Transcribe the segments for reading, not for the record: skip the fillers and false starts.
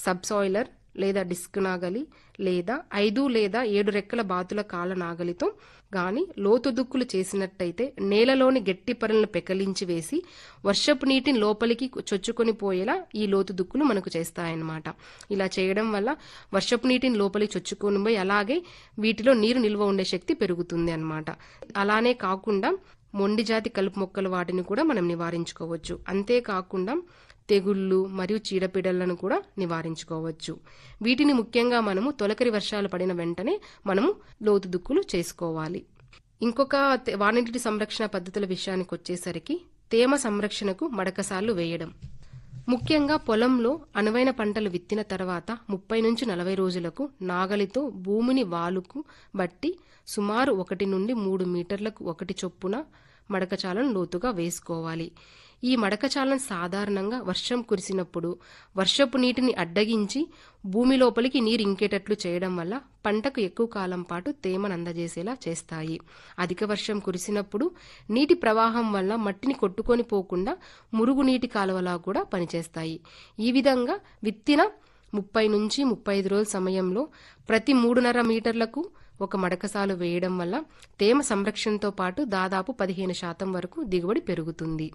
Subsoiler లేదా disc నాగలి లేదా 5 లేదా 7 రెక్కల బాతుల కాళ్ళ నాగలితో గాని లోతు దుక్కులు చేసినట్టయితే నేలలోని గట్టి పొరలను పెకలించి వేసి వర్షపు నీటిని లోపలికి చొచ్చుకొని పోయేలా ఈ లోతు దుక్కులు మనకు చేస్తాయన్నమాట. ఇలా చేయడం వల్ల వర్షపు నీటిని లోపలికి చొచ్చుకొని పోయి అలాగే వీటిలో నీరు నిల్వ ఉండే శక్తి పెరుగుతుంది అన్నమాట. అలానే కాకుండా మొండి జాతి కలుపు మొక్కలు వాటిని కూడా మనం నివారించుకోవచ్చు. అంతేకాకుండా తెగుళ్ళు మరియు చీడపీడలను కూడా నివారించుకోవచ్చు. వీటిని ముఖ్యంగా మనము తొలకరి వర్షాలు పడిన వెంటనే మనము లోతు దుక్కులు చేసుకోవాలి. ఇంకొక వాననీటి సంరక్షణ పద్ధతుల విషయానికి వచ్చేసరికి తేమ సంరక్షణకు మడకసాలు వేయడం. ముఖ్యంగా పొలంలో అనువైన పంటలు విత్తిన తర్వాత 30 నుంచి 40 రోజులకు నాగలితో భూమిని వాలుకు బట్టి సుమారు 1 నుండి 3 మీటర్లకు 1 చొప్పున మడకచాలను లోతుగా వేసుకోవాలి. ఈ మడకచాలను సాధారణంగా వర్షం కురిసినప్పుడు వర్షపు నీటిని అడ్డగించి భూమి లోపలికి నీరు ఇంకేటట్లు చేయడం వల్ల పంటకు ఎక్కువ కాలం పాటు తేమను అందజేసేలా చేస్తాయి. అధిక వర్షం కురిసినప్పుడు నీటి ప్రవాహం వల్ల మట్టిని కొట్టుకొని పోకుండా మురుగునీటి కాలువలా కూడా పనిచేస్తాయి. ఈ విధంగా విత్తిన 30 నుంచి 35 రోజుల సమయంలో ప్రతి 3.5 మీటర్లకు ఒక మడకసాలు వేయడం వల్ల తేమ సంరక్షణతో పాటు దాదాపు 15% వరకు దిగుబడి పెరుగుతుంది.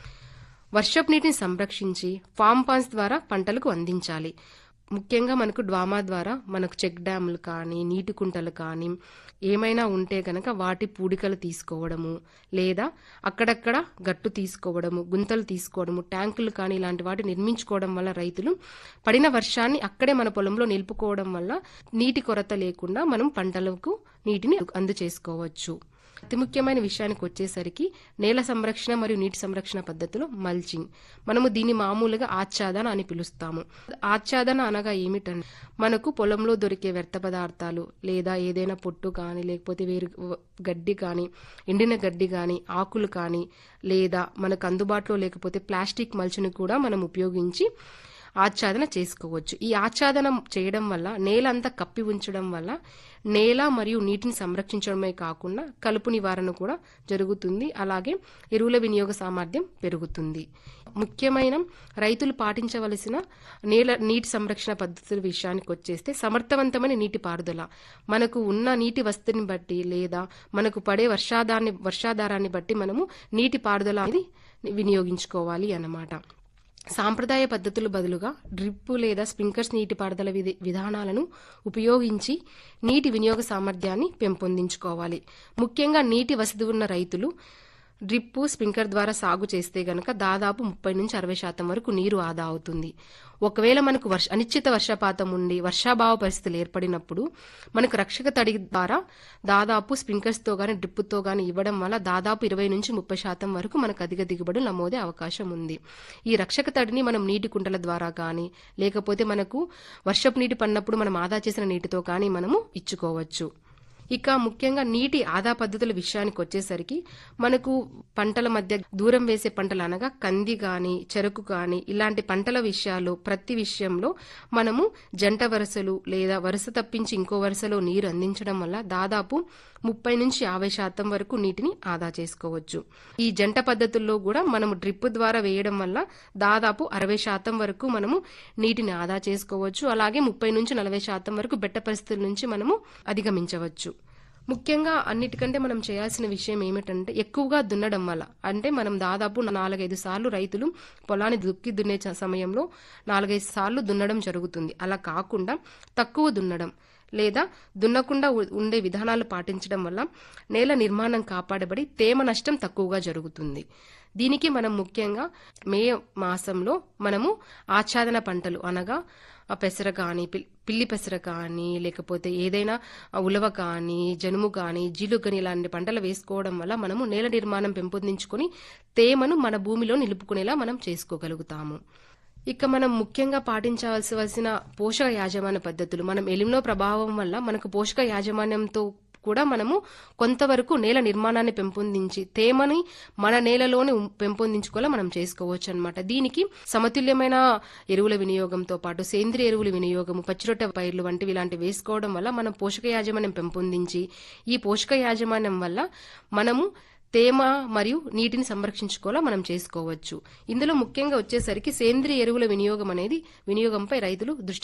వర్షపు నీటిని సంరక్షించి ఫామ్ పాన్స్ ద్వారా పంటలకు అందించాలి. ముఖ్యంగా మనకు డ్వామా ద్వారా మనకు చెక్ డ్యాములు కానీ నీటి కుంటలు కానీ ఏమైనా ఉంటే గనక వాటి పూడికలు తీసుకోవడము లేదా అక్కడక్కడ గట్టు తీసుకోవడము, గుంతలు తీసుకోవడము, ట్యాంకులు కానీ ఇలాంటి వాటి నిర్మించుకోవడం వల్ల రైతులు పడిన వర్షాన్ని అక్కడే మన పొలంలో నిలుపుకోవడం వల్ల నీటి కొరత లేకుండా మనం పంటలకు నీటిని అందజేసుకోవచ్చు. అతి ముఖ్యమైన విషయానికి వచ్చేసరికి నేల సంరక్షణ మరియు నీటి సంరక్షణ పద్ధతిలో మల్చింగ్. మనము దీన్ని మామూలుగా ఆచ్ఛాదన అని పిలుస్తాము. ఆచ్ఛాదన అనగా ఏమిటంటే మనకు పొలంలో దొరికే వ్యర్థ పదార్థాలు లేదా ఏదైనా పొట్టు కానీ లేకపోతే వేరు గడ్డి కానీ ఎండిన గడ్డి కానీ ఆకులు కానీ లేదా మనకు అందుబాటులో లేకపోతే ప్లాస్టిక్ మల్చిని కూడా మనం ఉపయోగించి ఆచ్ఛాదన చేసుకోవచ్చు. ఈ ఆచ్ఛాదన చేయడం వల్ల నేల అంతా కప్పి ఉంచడం వల్ల నేల మరియు నీటిని సంరక్షించడమే కాకుండా కలుపు నివారణ కూడా జరుగుతుంది. అలాగే ఎరువుల వినియోగ సామర్థ్యం పెరుగుతుంది. ముఖ్యమైన రైతులు పాటించవలసిన నీటి సంరక్షణ పద్ధతుల విషయానికి వచ్చేస్తే సమర్థవంతమైన నీటి పారుదల. మనకు ఉన్న నీటి వసతిని బట్టి లేదా మనకు పడే వర్షాధారాన్ని బట్టి మనము నీటి పారుదల అనేది వినియోగించుకోవాలి అన్నమాట. సాంప్రదాయ పద్ధతులు బదులుగా డ్రిప్ లేదా స్ప్రింక్లర్స్ నీటిపారుదల విధానాలను ఉపయోగించి నీటి వినియోగ సామర్థ్యాన్ని పెంపొందించుకోవాలి. ముఖ్యంగా నీటి వసతి ఉన్న రైతులు డ్రిప్ స్ప్రింక్లర్ ద్వారా సాగు చేస్తే గనక దాదాపు 30 నుంచి 60% వరకు నీరు ఆదా అవుతుంది. ఒకవేళ మనకు అనిశ్చిత వర్షపాతం ఉండి వర్షాభావ పరిస్థితులు ఏర్పడినప్పుడు మనకు రక్షక తడి ద్వారా దాదాపు స్ప్రింక్లర్స్ తో గాని డ్రిప్ తో గాని ఇవ్వడం వల్ల దాదాపు 20 నుంచి 30% వరకు మనకు అధిక దిగుబడులు నమోదే అవకాశం ఉంది. ఈ రక్షక తడిని మనం నీటి కుంటల ద్వారా కానీ లేకపోతే మనకు వర్షపు నీటి పడినప్పుడు మనం ఆదా చేసిన నీటితో కానీ మనము ఇచ్చుకోవచ్చు. ఇక ముఖ్యంగా నీటి ఆదా పద్ధతుల విషయానికి వచ్చేసరికి మనకు పంటల మధ్య దూరం వేసే పంటలు అనగా కంది గాని చెరకు గాని ఇలాంటి పంటల విషయాల్లో ప్రతి విషయంలో మనము జంట వరుసలు లేదా వరుస తప్పించి ఇంకో వరుసలో నీరు అందించడం వల్ల దాదాపు 30 నుంచి 50% వరకు నీటిని ఆదా చేసుకోవచ్చు. ఈ జంట పద్ధతుల్లో కూడా మనము డ్రిప్ ద్వారా వేయడం వల్ల దాదాపు 60% వరకు మనము నీటిని ఆదా చేసుకోవచ్చు. అలాగే 30 నుంచి 40% వరకు బెట్ట పరిస్థితుల నుంచి మనము అధిగమించవచ్చు. ముఖ్యంగా అన్నిటికంటే మనం చేయాల్సిన విషయం ఏమిటంటే ఎక్కువగా దున్నడం వల్ల, అంటే మనం దాదాపు 4-5 సార్లు రైతులు పొలాన్ని దున్నే సమయంలో 4-5 సార్లు దున్నడం జరుగుతుంది. అలా కాకుండా తక్కువ దున్నడం లేదా దున్నకుండా ఉండే విధానాలు పాటించడం వల్ల నేల నిర్మాణం కాపాడబడి తేమ నష్టం తక్కువగా జరుగుతుంది. దీనికి మనం ముఖ్యంగా మే మాసంలో మనము ఆచ్ఛాదన పంటలు అనగా పెసర కానీ పిల్లి పెసర కానీ లేకపోతే ఏదైనా ఉలవ కానీ జనుము కానీ జీలు కానీ ఇలాంటి పంటలు వేసుకోవడం వల్ల మనము నేల నిర్మాణం పెంపొందించుకొని తేమను మన భూమిలో నిలుపుకునేలా మనం చేసుకోగలుగుతాము. ఇక మనం ముఖ్యంగా పాటించవలసిన పోషక యాజమాన్య పద్ధతులు. మనం ఎలినో ప్రభావం వల్ల మనకు పోషక యాజమాన్యంతో కూడా మనము కొంతవరకు నేల నిర్మాణాన్ని పెంపొందించి తేమని మన నేలలోనే పెంపొందించుకోవాలా మనం చేసుకోవచ్చు అన్నమాట. దీనికి సమతుల్యమైన ఎరువుల వినియోగంతో పాటు సేంద్రియ ఎరువుల వినియోగము, పచ్చిరొట్ట పైర్లు వంటివి ఇలాంటివి వేసుకోవడం వల్ల మనం పోషక యాజమాన్యం పెంపొందించి ఈ పోషక యాజమాన్యం వల్ల మనము తేమ మరియు నీటిని సంరక్షించుకోవాలా మనం చేసుకోవచ్చు. ఇందులో ముఖ్యంగా వచ్చేసరికి సేంద్రియ ఎరువుల వినియోగంపై రైతులు దృష్టి